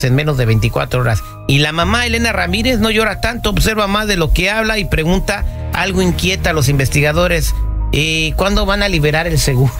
en menos de 24 horas. Y la mamá, Elena Ramírez, no llora tanto, observa más de lo que habla y pregunta algo inquieta a los investigadores. ¿Cuándo van a liberar el seguro?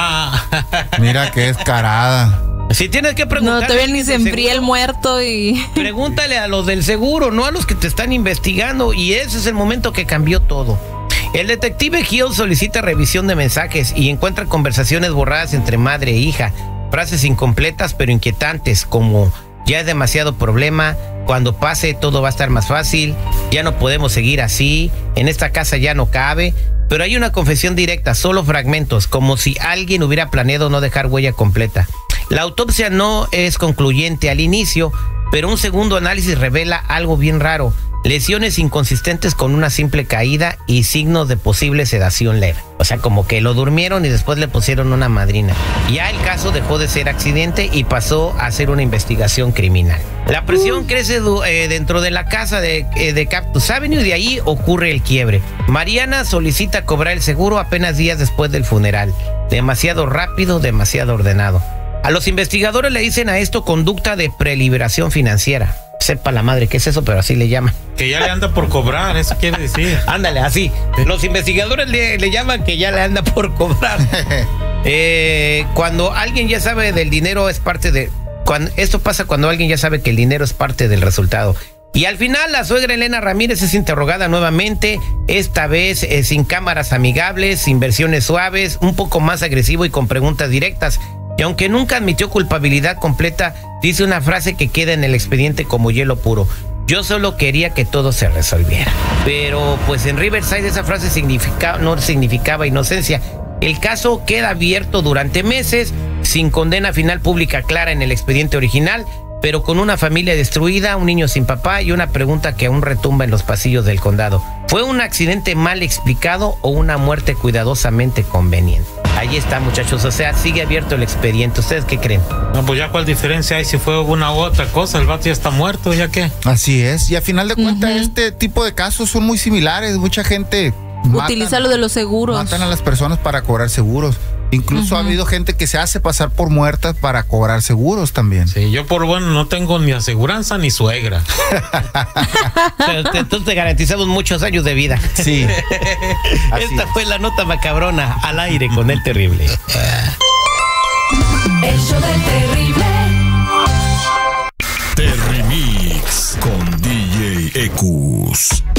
Mira qué descarada. Si tienes que preguntar. No, todavía ni se enfría el muerto y... Pregúntale a los del seguro, no a los que te están investigando. Y ese es el momento que cambió todo. El detective Hill solicita revisión de mensajes y encuentra conversaciones borradas entre madre e hija. Frases incompletas pero inquietantes como: ya es demasiado problema, cuando pase todo va a estar más fácil, ya no podemos seguir así, en esta casa ya no cabe. Pero hay una confesión directa, solo fragmentos, como si alguien hubiera planeado no dejar huella completa. La autopsia no es concluyente al inicio, pero un segundo análisis revela algo bien raro: lesiones inconsistentes con una simple caída y signos de posible sedación leve. O sea, como que lo durmieron y después le pusieron una madrina. Ya el caso dejó de ser accidente y pasó a ser una investigación criminal. La presión crece dentro de la casa de Cactus Avenue y de ahí ocurre el quiebre. Mariana solicita cobrar el seguro apenas días después del funeral. Demasiado rápido, demasiado ordenado. A los investigadores le dicen a esto conducta de preliberación financiera. Sepa la madre qué es eso, pero así le llaman. Que ya le anda por cobrar, eso quiere decir. Ándale, así. Los investigadores le llaman que ya le anda por cobrar. Cuando alguien ya sabe del dinero es parte de... Esto pasa cuando alguien ya sabe que el dinero es parte del resultado. Y al final la suegra Elena Ramírez es interrogada nuevamente, esta vez sin cámaras amigables, sin versiones suaves, un poco más agresivo y con preguntas directas. Y aunque nunca admitió culpabilidad completa, dice una frase que queda en el expediente como hielo puro: yo solo quería que todo se resolviera. Pero pues en Riverside esa frase no significaba inocencia. El caso queda abierto durante meses, sin condena final pública clara en el expediente original, pero con una familia destruida, un niño sin papá y una pregunta que aún retumba en los pasillos del condado: ¿fue un accidente mal explicado o una muerte cuidadosamente conveniente? Ahí está, muchachos, o sea, sigue abierto el expediente. ¿Ustedes qué creen? No, pues ya cuál diferencia hay si fue una u otra cosa. El vato ya está muerto, ¿ya qué? Así es, y a final de cuentas este tipo de casos son muy similares. Mucha gente utiliza lo de los seguros. Matan a las personas para cobrar seguros. Incluso ha habido gente que se hace pasar por muertas para cobrar seguros también. Sí, yo por bueno no tengo ni aseguranza ni suegra. Entonces te garantizamos muchos años de vida. Sí. Esta fue la nota macabrona al aire con el terrible. El show del terrible. Terrimix con DJ Ecus.